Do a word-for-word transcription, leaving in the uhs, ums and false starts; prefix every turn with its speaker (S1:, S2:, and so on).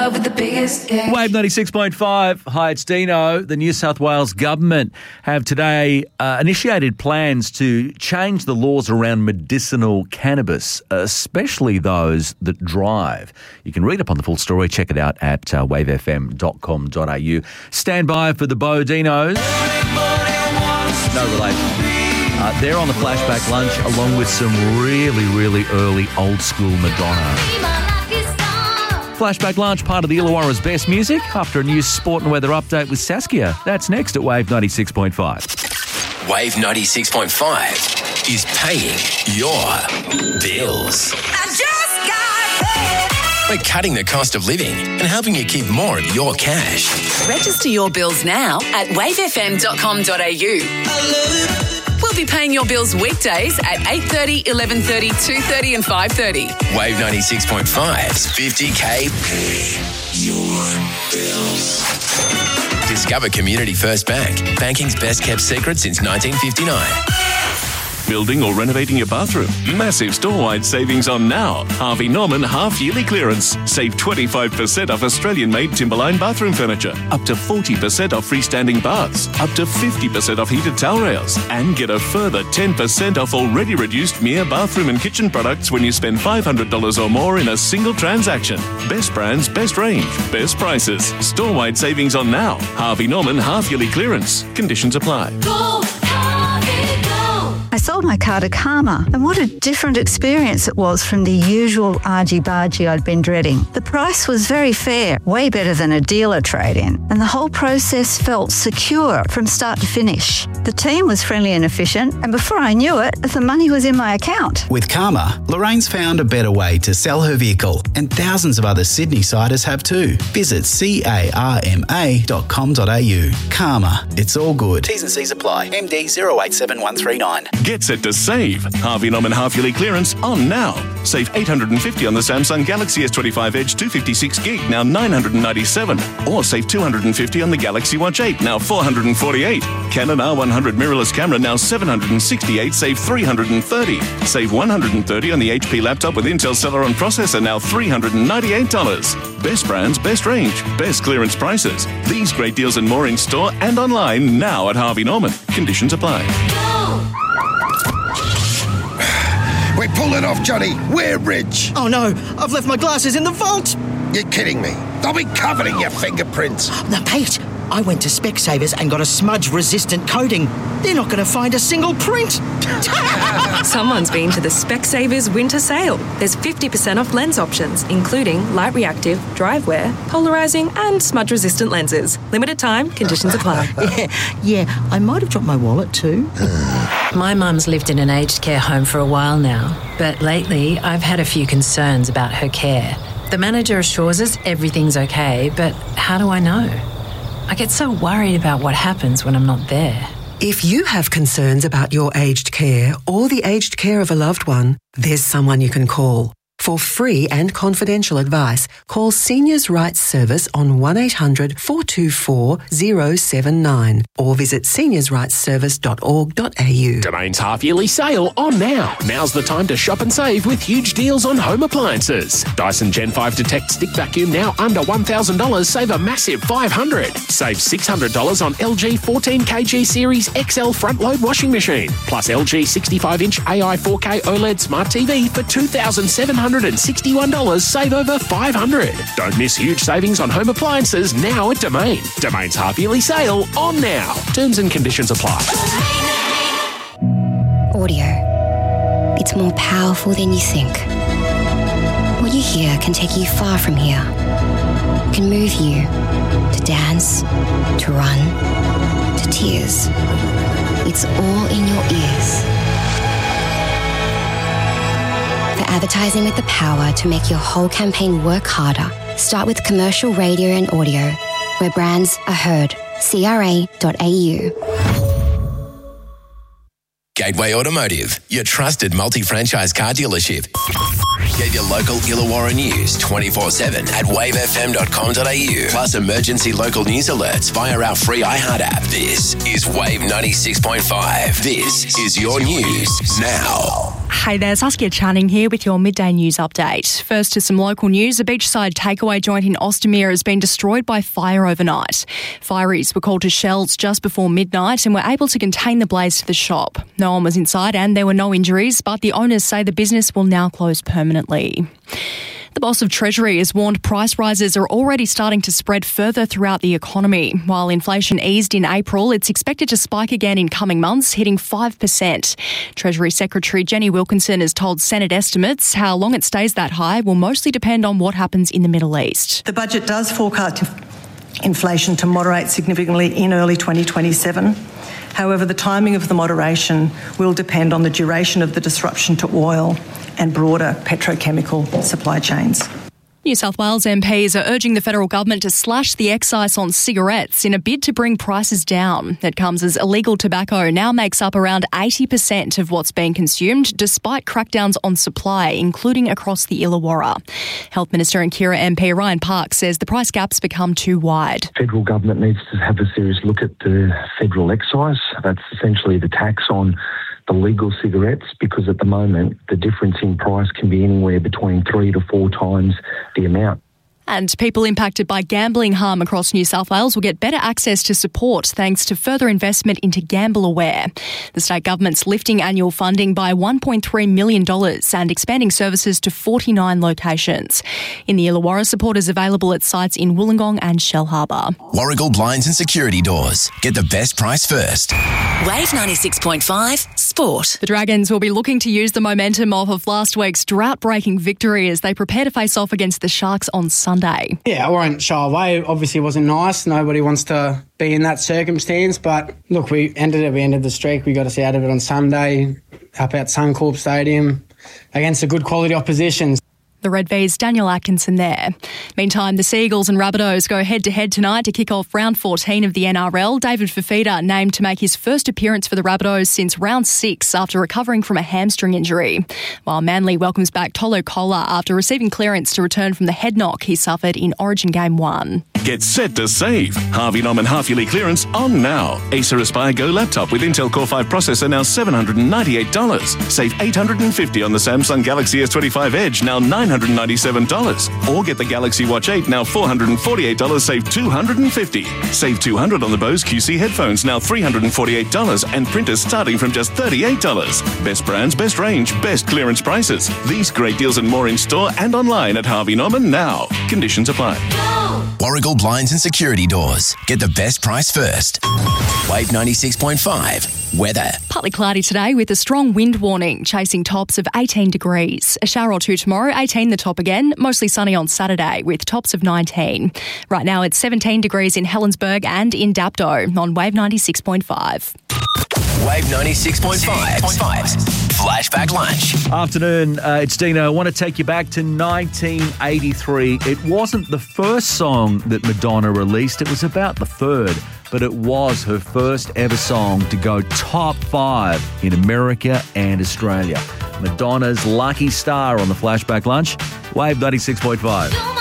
S1: love with the biggest dick.
S2: Wave ninety-six point five. Hi, it's Dino. The New South Wales government have today uh, initiated plans to change the laws around medicinal cannabis, especially those that drive. You can read up on the full story. Check it out at uh, wave f m dot com dot a u. Stand by for the Bo Dinos. No relation. Uh, they're on the flashback lunch along with some really, really early old school Madonna. Flashback lunch, part of the Illawarra's best music, after a new sport and weather update with Saskia. That's next at Wave ninety-six point five.
S3: Wave ninety-six point five is paying your bills.
S4: I just got paid.
S3: We're cutting the cost of living and helping you keep more of your cash.
S4: Register your bills now at wave f m dot com dot a u. We'll be paying your bills weekdays at eight thirty, eleven thirty, two thirty and five thirty.
S3: Wave ninety-six point five's fifty K Pay Your Bills. Discover Community First Bank, banking's best kept secret since nineteen fifty-nine.
S5: Building or renovating your bathroom? Massive store-wide savings on now. Harvey Norman half-yearly clearance. Save twenty-five percent off Australian-made Timberline bathroom furniture. Up to forty percent off freestanding baths. Up to fifty percent off heated towel rails. And get a further ten percent off already reduced M I A bathroom and kitchen products when you spend five hundred dollars or more in a single transaction. Best brands, best range, best prices. Store-wide savings on now. Harvey Norman half-yearly clearance. Conditions apply.
S1: Go, Harvey, go.
S6: I sold my car to Karma, and what a different experience it was from the usual argy-bargy I'd been dreading. The price was very fair, way better than a dealer trade-in, and the whole process felt secure from start to finish. The team was friendly and efficient, and before I knew it, the money was in my account.
S7: With Karma, Lorraine's found a better way to sell her vehicle, and thousands of other Sydney-siders have too. Visit carma dot com dot a u. Karma, it's all good. T's and C's apply. M D zero eight seven one three nine.
S5: Get set to save. Harvey Norman half-yearly clearance on now. Save eight hundred fifty dollars on the Samsung Galaxy S twenty-five Edge two fifty-six gig, now nine hundred ninety-seven dollars. Or save two hundred fifty dollars on the Galaxy Watch eight, now four hundred forty-eight dollars. Canon R one hundred mirrorless camera, now seven hundred sixty-eight dollars, save three hundred thirty dollars. Save one hundred thirty dollars on the H P laptop with Intel Celeron processor, now three hundred ninety-eight dollars. Best brands, best range, best clearance prices. These great deals and more in store and online now at Harvey Norman. Conditions apply.
S8: We pulled it off, Johnny. We're rich.
S9: Oh no, I've left my glasses in the vault.
S8: You're kidding me. They'll be covered in your fingerprints.
S9: Now, Pete, I went to Specsavers and got a smudge-resistant coating. They're not going to find a single print.
S10: Someone's been to the Specsavers winter sale. There's fifty percent off lens options, including light reactive, dry wear, polarising and smudge-resistant lenses. Limited time, conditions apply.
S9: yeah, yeah, I might have dropped my wallet too.
S11: My mum's lived in an aged care home for a while now, but lately I've had a few concerns about her care. The manager assures us everything's okay, but how do I know? I get so worried about what happens when I'm not there.
S12: If you have concerns about your aged care or the aged care of a loved one, there's someone you can call. For free and confidential advice, call Seniors' Rights Service on one eight hundred four two four zero seven nine or visit seniors rights service dot org dot a u.
S3: Domain's half-yearly sale on now. Now's the time to shop and save with huge deals on home appliances. Dyson Gen five Detect Stick Vacuum now under one thousand dollars. Save a massive five hundred dollars. Save six hundred dollars on L G fourteen kilogram Series X L front-load washing machine. Plus L G sixty-five inch A I four K OLED Smart T V for two thousand seven hundred sixty-one dollars. Save over five hundred dollars. Don't miss huge savings on home appliances now at Domain. Domain's half-yearly sale on now. Terms and conditions apply.
S13: Audio. It's more powerful than you think. What you hear can take you far from here. It can move you to dance, to run, to tears. It's all in your ears. For advertising with the power to make your whole campaign work harder, start with commercial radio and audio, where brands are heard. C R A dot A U.
S3: Gateway Automotive, your trusted multi-franchise car dealership. Get your local Illawarra news twenty-four seven at wave f m dot com dot a u. Plus emergency local news alerts via our free iHeart app. This is Wave ninety-six point five. This is your news now.
S14: Hey there, Saskia Channing here with your midday news update. First to some local news, a beachside takeaway joint in Ostermere has been destroyed by fire overnight. Fireys were called to Shells just before midnight and were able to contain the blaze to the shop. No one was inside and there were no injuries, but the owners say the business will now close permanently. The boss of Treasury has warned price rises are already starting to spread further throughout the economy. While inflation eased in April, it's expected to spike again in coming months, hitting five percent. Treasury Secretary Jenny Wilkinson has told Senate estimates how long it stays that high will mostly depend on what happens in the Middle East.
S15: The budget does forecast inflation to moderate significantly in early twenty twenty-seven. However, the timing of the moderation will depend on the duration of the disruption to oil and broader petrochemical supply chains.
S14: New South Wales M Ps are urging the federal government to slash the excise on cigarettes in a bid to bring prices down. It comes as illegal tobacco now makes up around eighty percent of what's being consumed, despite crackdowns on supply, including across the Illawarra. Health Minister and Kira M P Ryan Park says the price gap's become too wide.
S16: Federal government needs to have a serious look at the federal excise. That's essentially the tax on the legal cigarettes, because at the moment the difference in price can be anywhere between three to four times the amount.
S14: And people impacted by gambling harm across New South Wales will get better access to support thanks to further investment into Gamble Aware. The state government's lifting annual funding by one point three million dollars and expanding services to forty-nine locations. In the Illawarra, support is available at sites in Wollongong and Shellharbour.
S17: Warragul Blinds and Security Doors. Get the best price first.
S4: Wave ninety-six point five Sport.
S14: The Dragons will be looking to use the momentum off of last week's drought-breaking victory as they prepare to face off against the Sharks on Sunday.
S18: Yeah, I won't shy away. Obviously, it wasn't nice. Nobody wants to be in that circumstance. But look, we ended it. We ended the streak. We got us out of it on Sunday up at Suncorp Stadium against a good quality opposition.
S14: The Red V's Daniel Atkinson there. Meantime, the Seagulls and Rabbitohs go head-to-head tonight to kick off round fourteen of the N R L. David Fifita named to make his first appearance for the Rabbitohs since round six after recovering from a hamstring injury. While Manly welcomes back Tolo Kola after receiving clearance to return from the head knock he suffered in Origin Game one.
S5: Get set to save. Harvey Norman half-yearly clearance on now. Acer Aspire Go laptop with Intel Core five processor now seven hundred ninety-eight dollars. Save eight hundred fifty dollars on the Samsung Galaxy S twenty-five Edge, now nine hundred ninety-seven dollars. Or get the Galaxy Watch eight, now four hundred forty-eight dollars, save two hundred fifty dollars. Save two hundred dollars on the Bose Q C headphones, now three hundred forty-eight dollars, and printers starting from just thirty-eight dollars. Best brands, best range, best clearance prices. These great deals and more in store and online at Harvey Norman now. Conditions apply.
S17: Warragul Blinds and Security Doors. Get the best price first. Wave ninety-six point five. Weather.
S14: Partly cloudy today with a strong wind warning, chasing tops of eighteen degrees. A shower or two tomorrow, eighteen the top again. Mostly sunny on Saturday with tops of nineteen. Right now it's seventeen degrees in Helensburgh and in Dapto on Wave ninety-six point five.
S17: Wave ninety-six point five. Flashback Lunch.
S2: Afternoon, uh, it's Dino. I want to take you back to nineteen eighty-three. It wasn't the first song that Madonna released. It was about the third. But it was her first ever song to go top five in America and Australia. Madonna's Lucky Star on the Flashback Lunch. Wave ninety-six point five.